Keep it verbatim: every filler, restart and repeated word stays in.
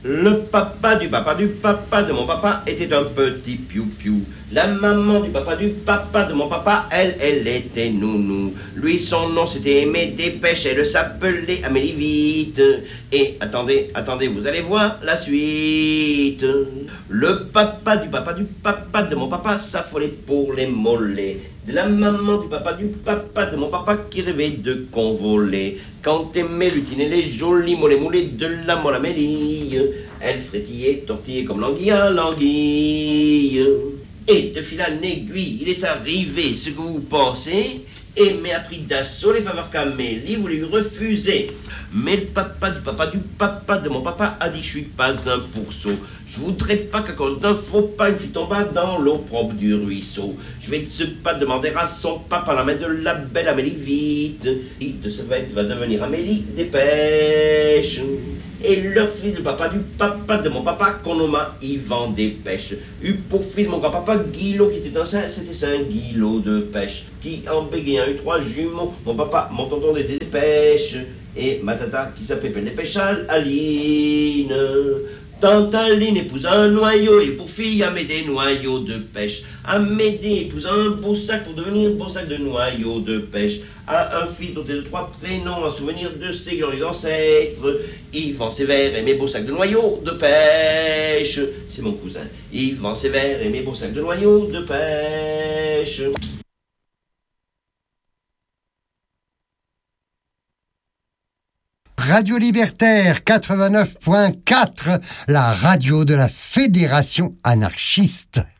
Le papa du papa du papa de mon papa était un petit piou-piou. La maman du papa du papa de mon papa, elle, elle était nounou. Lui, son nom, c'était Aimé Dépêche, elle s'appelait Amélie Vite. Et attendez, attendez, vous allez voir la suite. Le papa du papa du papa de mon papa s'affolait pour les mollets de la maman du papa du papa de mon papa qui rêvait de convoler. Quand Aimé lutinait les jolis mollets moulés de la molle Amélie, elle frétillait, tortillait comme l'anguille à l'anguille. Et de fil en aiguille, il est arrivé ce que vous pensez. Aimé a pris d'assaut les faveurs qu'Amélie voulait lui refuser. Mais le papa du papa du papa de mon papa a dit: je suis pas un pourceau. Je voudrais pas qu'à cause d'un faux pas une fille tombe dans l'eau propre du ruisseau. Je vais de ce pas demander à son papa la main de la belle Amélie Vite. Et de ce fait va devenir Amélie Dépêche. Et leur fils, le papa du papa de mon papa, qu'on nomma Yvan Dépêche, eut pour fils mon grand-papa Guilot, qui était un saint, c'était Saint Guilot de Pêche, qui en bégayant eut trois jumeaux, mon papa, mon tonton des Dépêches, et ma tata, qui s'appelait Dépêche Aline. Tante Aline épousa un noyau, et pour fille Amédée, noyau de pêche. Amédée épousa un beau sac pour devenir beau sac de noyau de pêche. A un fils doté de trois prénoms, en souvenir de ses glorieux ancêtres. Yvan Sévère et mes beaux sacs de noyau de pêche. C'est mon cousin. Yvan Sévère et mes beaux sacs de noyau de pêche. Radio Libertaire quatre-vingt-neuf point quatre, la radio de la Fédération anarchiste.